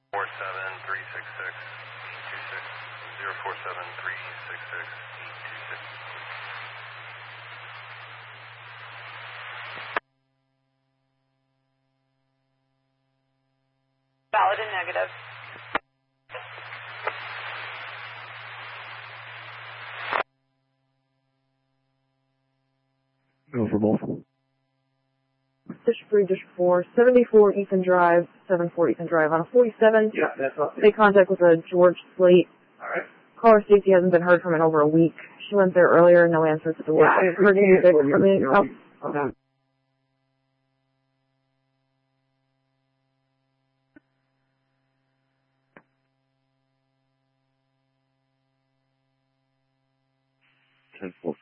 Valid and negative. Go for both. District 3, District 4, 74 Ethan Drive, 74 Ethan Drive. On a 47, Yeah, that's up. made contact with a George Slate. Alright. Caller Stacy hasn't been heard from in over a week. She went there earlier, no answer to the door. Yeah, Heard any music from it? Oh. Okay. Ten four.